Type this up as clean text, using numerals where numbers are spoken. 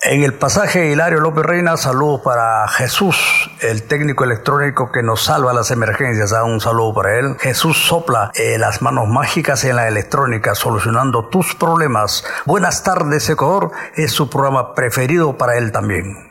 En el pasaje Hilario López Reina, saludos para Jesús, el técnico electrónico que nos salva las emergencias. Un saludo para él. Jesús sopla las manos mágicas en la electrónica, solucionando tus problemas. Buenas tardes, Ecuador. Es su programa preferido para él también.